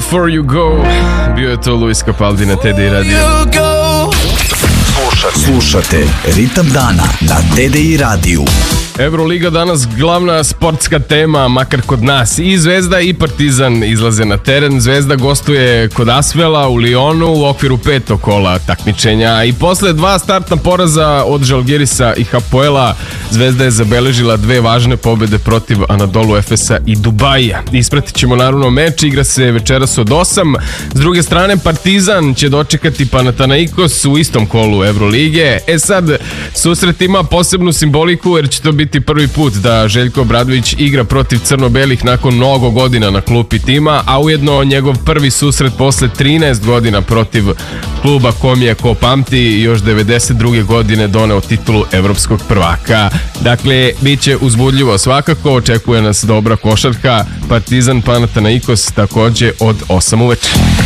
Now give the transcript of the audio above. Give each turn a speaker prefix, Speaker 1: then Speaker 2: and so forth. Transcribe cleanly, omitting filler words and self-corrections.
Speaker 1: Before You Go. Bio je to Luis Capaldi na TDI Radio.
Speaker 2: Slušate Ritam dana na TDI radiju.
Speaker 1: Euroliga danas glavna sportska tema, makar kod nas. I Zvezda i Partizan izlaze na teren. Zvezda gostuje kod Asvela u Lionu u okviru 5. kola takmičenja. I posle 2 startna poraza od Žalgirisa i Hapoela, Zvezda je zabeležila 2 važne pobede protiv Anadolu Efesa i Dubaija. Ispratit ćemo naravno meč, igra se večeras od 8. S druge strane, Partizan će dočekati Panathinaikos u istom kolu Evrolige. Sad, susret ima posebnu simboliku jer će to biti prvi put da Željko Obradović igra protiv crno-belih nakon mnogo godina na klupi tima, a ujedno njegov prvi susret posle 13 godina protiv kluba kom je, ko pamti, još 92. godine doneo titulu evropskog prvaka. Dakle, bit će uzbudljivo svakako, očekuje nas dobra košarka. Partizan Panathinaikos takođe od 8 uveče.